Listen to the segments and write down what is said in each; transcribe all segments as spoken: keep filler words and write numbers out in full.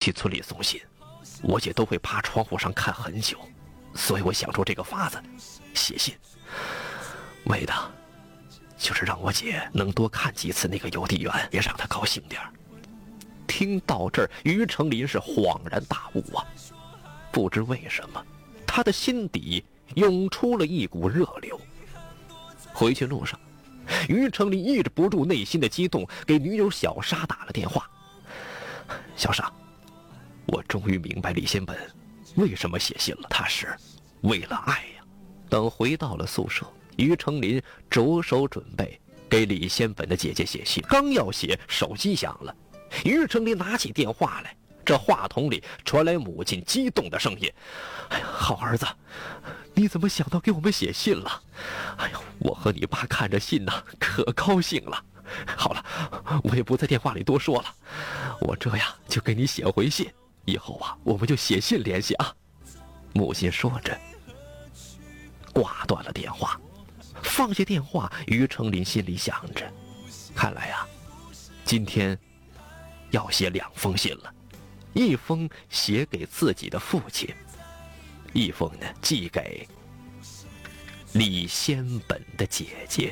去村里送信，我姐都会趴窗户上看很久，所以我想出这个法子，写信，为的就是让我姐能多看几次那个邮递员，也让她高兴点。听到这儿，于成林是恍然大悟啊！不知为什么，他的心底涌出了一股热流。回去路上，于成林抑制不住内心的激动，给女友小莎打了电话。小莎，我终于明白李先本为什么写信了，他是为了爱呀。等回到了宿舍，于成林着手准备给李先本的姐姐写信，刚要写，手机响了。于成林拿起电话来，这话筒里传来母亲激动的声音：“哎呀，好儿子，你怎么想到给我们写信了？哎呀，我和你爸看着信呐，可高兴了。好了，我也不在电话里多说了，我这样就给你写回信，以后啊，我们就写信联系啊。”母亲说着，挂断了电话。放下电话，于成林心里想着，看来啊，今天要写两封信了，一封写给自己的父亲，一封呢寄给李先本的姐姐。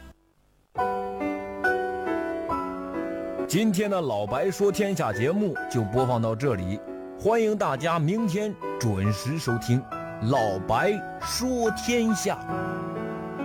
今天的老白说天下节目就播放到这里，欢迎大家明天准时收听老白说天下。